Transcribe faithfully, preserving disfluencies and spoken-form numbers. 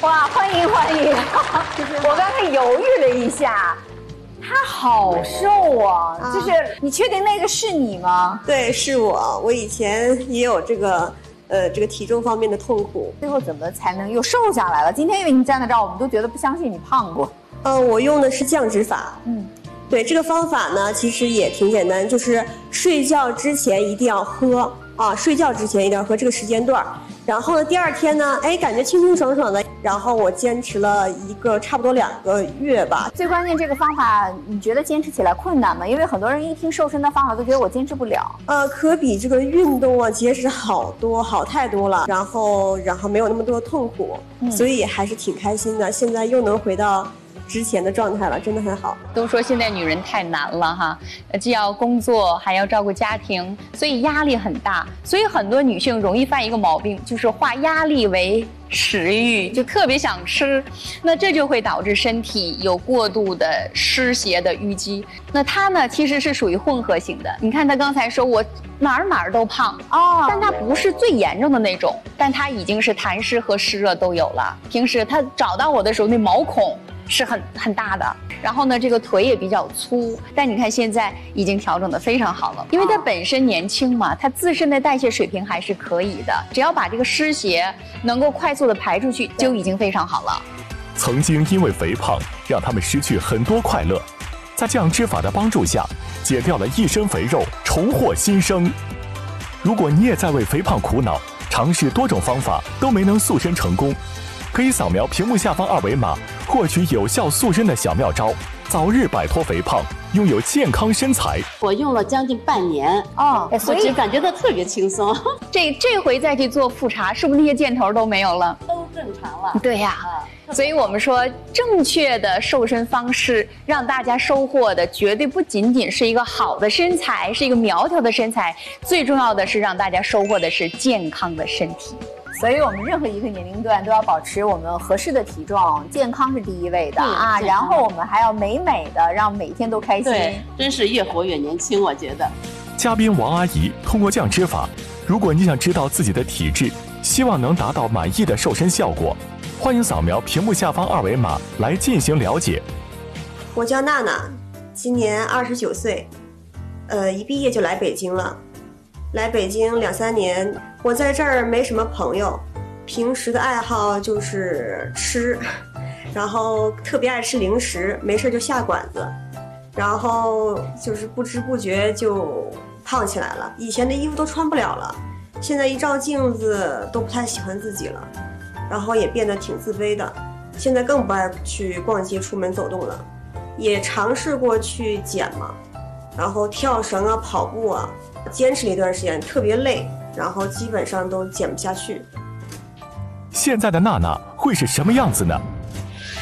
哇，欢迎欢迎！我刚才犹豫了一下，他好瘦啊！啊就是你确定那个是你吗？ 对，是我。我以前也有这个呃这个体重方面的痛苦。 最后怎么才能又瘦下来了？今天因为你站在这儿，我们都觉得不相信你胖过。 呃，我用的是降脂法。 嗯， 对，这个方法呢，其实也挺简单，就是睡觉之前一定要喝啊，睡觉之前一定要喝这个时间段。然后呢，第二天呢，哎，感觉清清爽爽的。然后我坚持了一个差不多两个月吧。 最关键，这个方法你觉得坚持起来困难吗？因为很多人一听瘦身的方法都觉得我坚持不了。 呃，可比这个运动啊节食好多好太多了，然后然后没有那么多痛苦，嗯、所以还是挺开心的。现在又能回到之前的状态了，真的很好。 都说现在女人太难了哈，既要工作还要照顾家庭，所以压力很大。所以很多女性容易犯一个毛病，就是化压力为食欲，就特别想吃，那这就会导致身体有过度的湿邪的淤积。那她呢，其实是属于混合型的。你看她刚才说我哪儿哪儿都胖哦，但她不是最严重的那种，但她已经是痰湿和湿热都有了。平时她找到我的时候，那毛孔是很很大的，然后呢，这个腿也比较粗，但你看现在已经调整得非常好了，因为它本身年轻嘛，它自身的代谢水平还是可以的，只要把这个湿邪能够快速的排出去，就已经非常好了。 曾经因为肥胖让他们失去很多快乐，在降脂法的帮助下，减掉了一身肥肉，重获新生。如果你也在为肥胖苦恼，尝试多种方法都没能塑身成功，可以扫描屏幕下方二维码，获取有效塑身的小妙招，早日摆脱肥胖，拥有健康身材。 我用了将近半年哦， 所以感觉到特别轻松。 这这回再去做复查，是不是那些箭头都没有了？ 都正常了。 对呀、啊，所以我们说正确的瘦身方式，让大家收获的绝对不仅仅是一个好的身材，是一个苗条的身材，最重要的是让大家收获的是健康的身体。 所以我们任何一个年龄段都要保持我们合适的体重，健康是第一位的啊。然后我们还要美美的，让每天都开心。 对，真是越活越年轻，我觉得。 嘉宾王阿姨通过降脂法，如果你想知道自己的体质，希望能达到满意的瘦身效果，欢迎扫描屏幕下方二维码来进行了解。 我叫娜娜，今年二十九岁，呃，一毕业就来北京了。来北京两三年，我在这儿没什么朋友，平时的爱好就是吃，然后特别爱吃零食，没事就下馆子，然后就是不知不觉就胖起来了。以前的衣服都穿不了了，现在一照镜子都不太喜欢自己了，然后也变得挺自卑的。现在更不爱去逛街、出门走动了，也尝试过去减嘛，然后跳绳啊、跑步啊。坚持了一段时间，特别累，然后基本上都减不下去。 现在的娜娜会是什么样子呢？